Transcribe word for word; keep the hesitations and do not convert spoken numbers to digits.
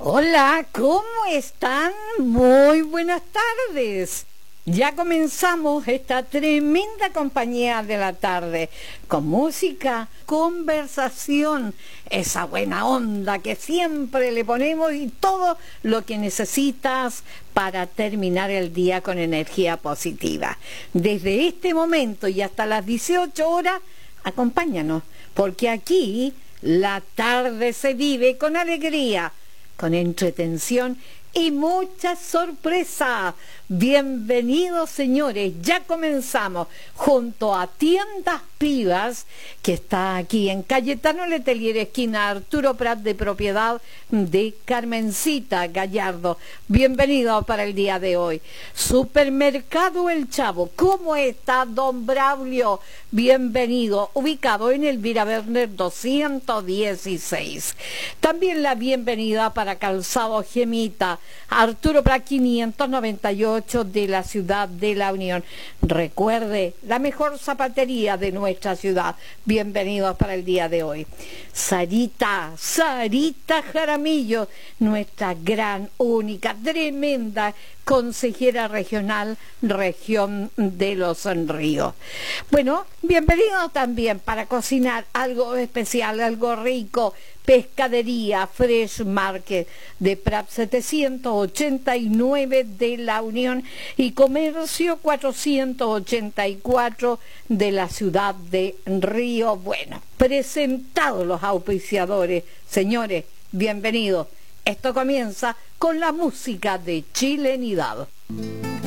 Hola, ¿cómo están? Muy buenas tardes. Ya comenzamos esta tremenda compañía de la tarde, con música, conversación, esa buena onda que siempre le ponemos y todo lo que necesitas para terminar el día con energía positiva. Desde este momento y hasta las dieciocho horas, acompáñanos, porque aquí la tarde se vive con alegría, con entretención y mucha sorpresa. Bienvenidos, señores, ya comenzamos junto a Tiendas Pivas, que está aquí en Cayetano Letelier, esquina Arturo Prat, de propiedad de Carmencita Gallardo. Bienvenido para el día de hoy. Supermercado El Chavo, ¿cómo está, don Braulio? Bienvenido, ubicado en Elvira Werner doscientos dieciséis. También la bienvenida para Calzado Gemita, Arturo Prat quinientos noventa y ocho de la ciudad de La Unión. Recuerde, la mejor zapatería de nuestra ciudad. Bienvenidos para el día de hoy. Sarita, Sarita Jaramillo, nuestra gran, única, tremenda consejera regional, región de Los Ríos. Bueno, bienvenido también para cocinar algo especial, algo rico. Pescadería Fresh Market de Prat setecientos ochenta y nueve de La Unión y Comercio cuatrocientos ochenta y cuatro de la ciudad de Río Bueno. Presentados los auspiciadores, señores, bienvenidos. Esto comienza con la música de Chilenidad.